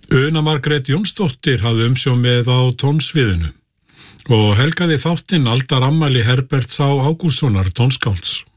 Una Margrét Jónsdóttir hafði umsjón með á tónsviðinu og helgaði þáttinn aldarafmæli Herberts Á. Ágústssonar tónskálds.